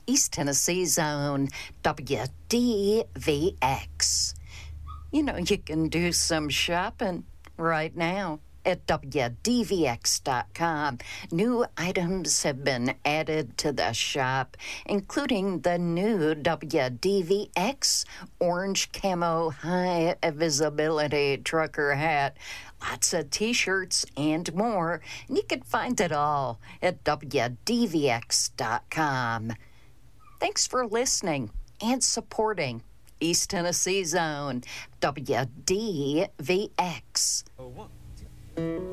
East Tennessee Zone, WDVX. You know, you can do some shopping right now at WDVX.com. New items have been added to the shop, including the new WDVX orange camo high visibility trucker hat, lots of t-shirts and more. And you can find it all at WDVX.com. Thanks for listening and supporting East Tennessee Zone, WDVX. Oh, 1, 2.